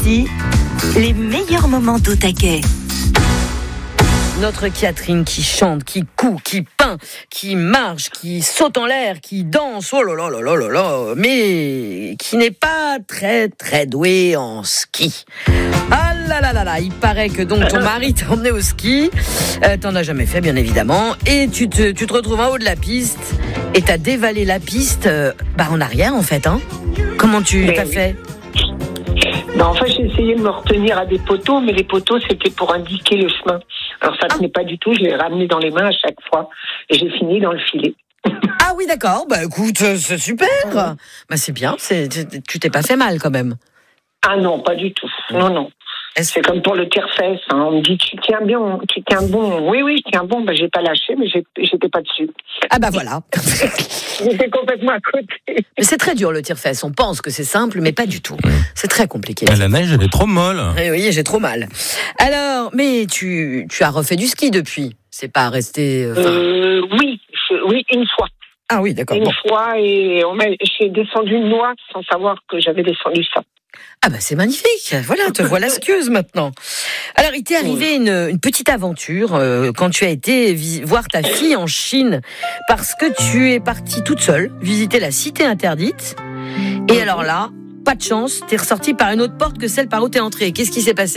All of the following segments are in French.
ski, les meilleurs moments d'au taquet. Notre Catherine qui chante, qui coud, qui peint, qui marche, qui saute en l'air, qui danse, oh là là là là là là, mais qui n'est pas très très douée en ski. Ah là là là là, il paraît que donc ton mari t'a emmené au ski, t'en as jamais fait bien évidemment, et tu te retrouves en haut de la piste, et t'as dévalé la piste en arrière en fait, hein. Comment t'as fait ? Enfin, j'ai essayé de me retenir à des poteaux, mais les poteaux, c'était pour indiquer le chemin. Alors, ça tenait pas du tout, je l'ai ramené dans les mains à chaque fois, et j'ai fini dans le filet. Ah oui, d'accord, écoute, c'est super. C'est bien, tu t'es pas fait mal quand même. Ah non, pas du tout, non. C'est comme pour le tire-fesse, hein. On me dit tu tiens bon. Oui, je tiens bon. J'ai pas lâché, mais j'étais pas dessus. Ah voilà. J'étais complètement à côté. Mais c'est très dur le tire-fesse. On pense que c'est simple, mais pas du tout. C'est très compliqué. La neige, elle est trop molle. Oui, j'ai trop mal. Alors, mais tu as refait du ski depuis. C'est pas resté. Oui, une fois. Ah oui, d'accord. Une fois, et j'ai descendu une noix sans savoir que j'avais descendu ça. C'est magnifique. Voilà, te voilà skieuse maintenant. Alors, il t'est arrivé une petite aventure quand tu as été voir ta fille en Chine, parce que tu es partie toute seule visiter la cité interdite. Et alors là, pas de chance, t'es ressortie par une autre porte que celle par où t'es entrée. Qu'est-ce qui s'est passé ?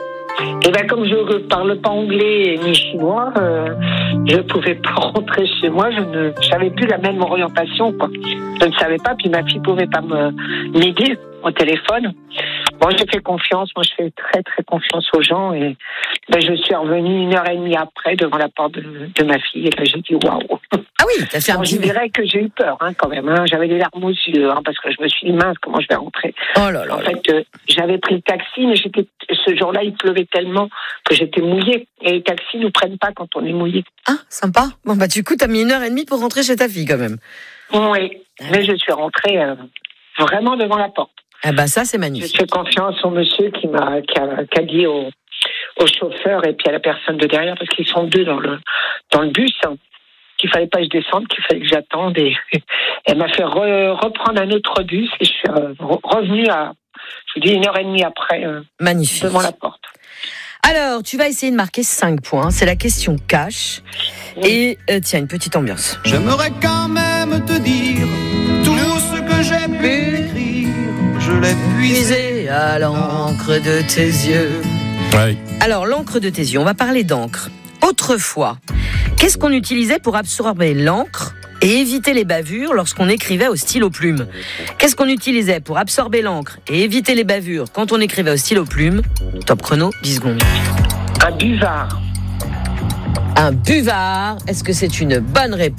Comme je ne parle pas anglais ni chinois, je ne pouvais pas rentrer chez moi. Je n'avais plus la même orientation, quoi. Je ne savais pas, puis ma fille ne pouvait pas m'aider au téléphone. Moi, j'ai fait confiance. Moi, je fais très, très confiance aux gens. Et je suis revenue 1h30 après devant la porte de ma fille. Et là, j'ai dit waouh. Ah oui, t'as fait un petit... Je dirais que j'ai eu peur, quand même. J'avais des larmes aux yeux, parce que je me suis dit mince, comment je vais rentrer. Oh là là. En fait, j'avais pris le taxi, mais ce jour-là, il pleuvait tellement que j'étais mouillée. Et les taxis nous prennent pas quand on est mouillé. Ah, sympa. Du coup, t'as mis 1h30 pour rentrer chez ta fille, quand même. Oui, mais je suis rentrée vraiment devant la porte. Ça, c'est magnifique. Je fais confiance au monsieur qui a dit au chauffeur et puis à la personne de derrière, parce qu'ils sont deux dans le bus, qu'il fallait pas que je descende, qu'il fallait que j'attende. Et elle m'a fait reprendre un autre bus et je suis revenue je vous dis 1h30 après, magnifique. Devant la porte. Alors, tu vas essayer de marquer 5 points. C'est la question cash. Et tiens, une petite ambiance. J'aimerais quand même te dire tout ce que j'ai pu écrire. Je l'ai puisé à l'encre de tes yeux. Ouais. Alors, l'encre de tes yeux, on va parler d'encre. Autrefois, qu'est-ce qu'on utilisait pour absorber l'encre et éviter les bavures lorsqu'on écrivait au stylo plume ? Qu'est-ce qu'on utilisait pour absorber l'encre et éviter les bavures quand on écrivait au stylo plume ? Top chrono, 10 secondes. Un buvard. Un buvard. Est-ce que c'est une bonne réponse ?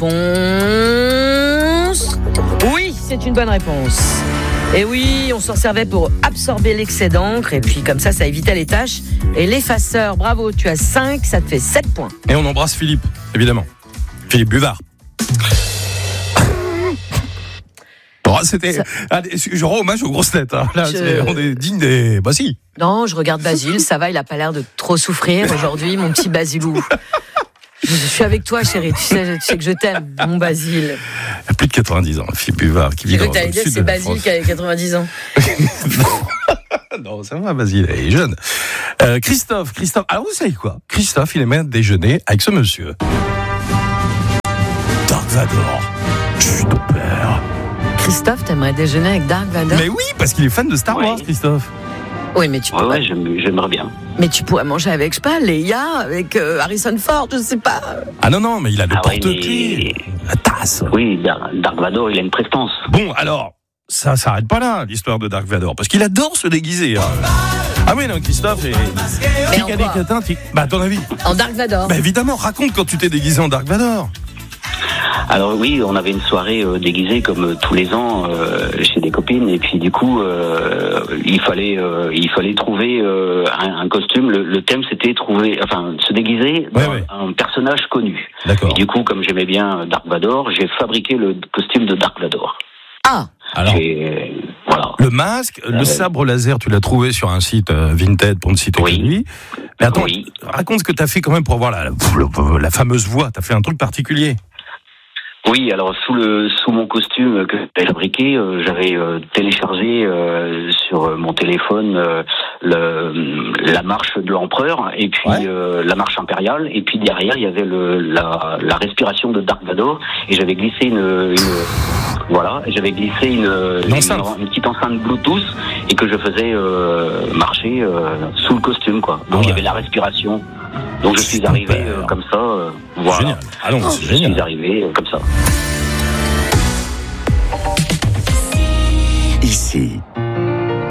Oui, c'est une bonne réponse. Et oui, on s'en servait pour absorber l'excès d'encre, et puis comme ça évitait les taches et l'effaceur. Bravo, tu as 5, ça te fait 7 points. Et on embrasse Philippe, évidemment. Philippe Buvard. C'était je rends hommage aux grosses têtes. Là, on est digne des... si. Non, je regarde Basile, ça va, il a pas l'air de trop souffrir aujourd'hui, mon petit Basilou. Je suis avec toi, chérie. Tu sais que je t'aime, mon Basile. Il a plus de 90 ans, Philippe Buvard, qui vit dans le sud de la France. C'est Basile qui a 90 ans. Non, ça va, Basile, il est jeune. Christophe. Alors, vous savez quoi ? Christophe, il aimait déjeuner avec ce monsieur. Dark Vador. Je suis ton père. Christophe, t'aimerais déjeuner avec Dark Vador ? Mais oui, parce qu'il est fan de Star Wars, Christophe. Oui, mais tu pourrais... j'aimerais bien. Mais tu pourrais manger avec, je sais pas, Leia, avec Harrison Ford, je sais pas. Ah non, mais il a le porte-clés, la tasse. Oui, Dark Vador, il a une prestance. Bon, alors, ça s'arrête pas là, l'histoire de Dark Vador, parce qu'il adore se déguiser. Ah oui, non, Christophe, à ton avis ? En Dark Vador. Évidemment, raconte quand tu t'es déguisé en Dark Vador. Alors oui, on avait une soirée déguisée comme tous les ans chez des copines, et puis du coup il fallait trouver un costume. Le thème c'était se déguiser dans un personnage connu. D'accord. Et du coup, comme j'aimais bien Dark Vador, j'ai fabriqué le costume de Dark Vador. Ah. Alors, voilà. Le masque, le sabre laser, tu l'as trouvé sur un site Vinted pour ne citer que lui. Mais attends, raconte ce que tu as fait quand même pour avoir la fameuse voix. Tu as fait un truc particulier. Oui, alors sous mon costume que j'avais fabriqué, j'avais téléchargé sur mon téléphone la marche de l'empereur et puis la marche impériale, et puis derrière il y avait la respiration de Dark Vador, et j'avais glissé une petite enceinte Bluetooth et que je faisais marcher sous le costume, quoi. Donc il y avait la respiration. Donc je suis arrivé comme ça. Voilà. Génial. Allons, c'est génial. Je suis arrivé comme ça. Ici,